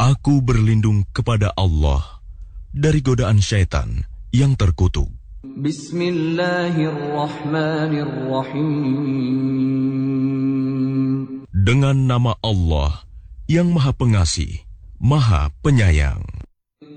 Aku berlindung kepada Allah dari godaan syaitan yang terkutuk. Bismillahirrahmanirrahim. Dengan nama Allah yang Maha Pengasih, Maha Penyayang.